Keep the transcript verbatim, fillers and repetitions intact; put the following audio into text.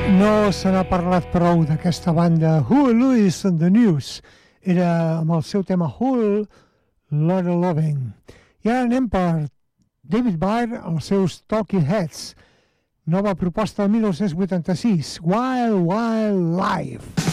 No se n'ha parlat prou d'aquesta banda Huey Lewis and the News. Era amb el seu tema Whole Lotta Loving. I ara anem per David Byrne, els seus Talking Heads. Nova proposta del mil nou-cents vuitanta-sis, Wild Wild Life.